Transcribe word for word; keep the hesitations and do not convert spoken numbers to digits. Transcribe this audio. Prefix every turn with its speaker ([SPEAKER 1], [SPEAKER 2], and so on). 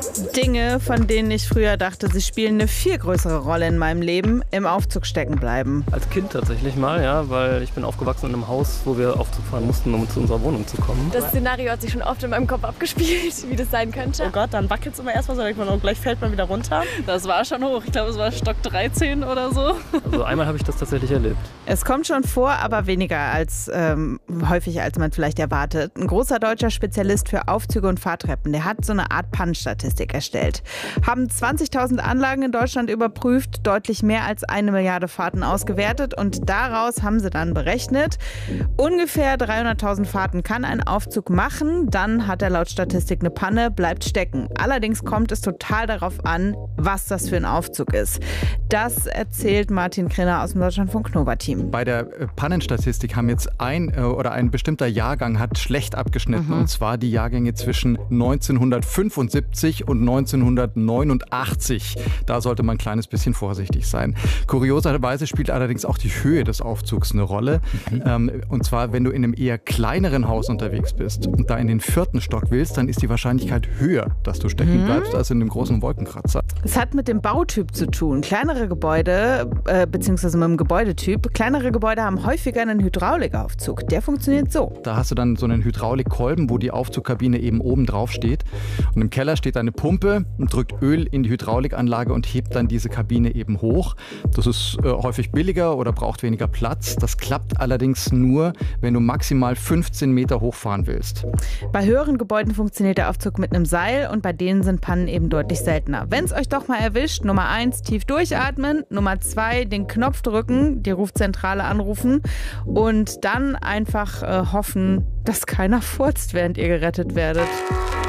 [SPEAKER 1] Dinge, von denen ich früher dachte, sie spielen eine viel größere Rolle in meinem Leben, im Aufzug stecken bleiben.
[SPEAKER 2] Als Kind tatsächlich mal, ja, weil ich bin aufgewachsen in einem Haus, wo wir Aufzug fahren mussten, um zu unserer Wohnung zu kommen.
[SPEAKER 3] Das Szenario hat sich schon oft in meinem Kopf abgespielt, wie das sein könnte.
[SPEAKER 4] Oh Gott, dann wackelt es immer erstmal so, denkt man, oh, gleich fällt man wieder runter.
[SPEAKER 5] Das war schon hoch. Ich glaube, es war Stock dreizehn oder so.
[SPEAKER 2] Also einmal habe ich das tatsächlich erlebt.
[SPEAKER 1] Es kommt schon vor, aber weniger als ähm, häufig, als man vielleicht erwartet. Ein großer deutscher Spezialist für Aufzüge und Fahrtreppen, der hat so eine Art Pannenstatistik erstellt. Haben zwanzigtausend Anlagen in Deutschland überprüft, deutlich mehr als eine Milliarde Fahrten ausgewertet und daraus haben sie dann berechnet, ungefähr dreihunderttausend Fahrten kann ein Aufzug machen, dann hat er laut Statistik eine Panne, bleibt stecken. Allerdings kommt es total darauf an, was das für ein Aufzug ist. Das erzählt Martin Krenner aus dem Deutschlandfunk Nova-Team.
[SPEAKER 6] Bei der Pannenstatistik haben jetzt ein äh, oder ein bestimmter Jahrgang hat schlecht abgeschnitten, mhm. und zwar die Jahrgänge zwischen neunzehnhundertfünfundsiebzig und neunzehnhundertneunundachtzig. Da sollte man ein kleines bisschen vorsichtig sein. Kurioserweise spielt allerdings auch die Höhe des Aufzugs eine Rolle. Mhm. Ähm, und zwar, wenn du in einem eher kleineren Haus unterwegs bist und da in den vierten Stock willst, dann ist die Wahrscheinlichkeit höher, dass du stecken bleibst, mhm. als in dem großen Wolkenkratzer.
[SPEAKER 1] Es hat mit dem Bautyp zu tun. Kleinere Gebäude, äh, beziehungsweise mit dem Gebäudetyp, kleinere Gebäude haben häufiger einen Hydraulikaufzug. Der funktioniert so.
[SPEAKER 6] Da hast du dann so einen Hydraulikkolben, wo die Aufzugkabine eben oben drauf steht. Und im Keller steht eine Pumpe und drückt Öl in die Hydraulikanlage und hebt dann diese Kabine eben hoch. Das ist äh, häufig billiger oder braucht weniger Platz. Das klappt allerdings nur, wenn du maximal fünfzehn Meter hochfahren willst.
[SPEAKER 1] Bei höheren Gebäuden funktioniert der Aufzug mit einem Seil und bei denen sind Pannen eben deutlich seltener. Wenn es euch doch mal erwischt, Nummer eins, tief durchatmen. Nummer zwei, den Knopf drücken, die Rufzentrale anrufen und dann einfach äh, hoffen, dass keiner furzt, während ihr gerettet werdet.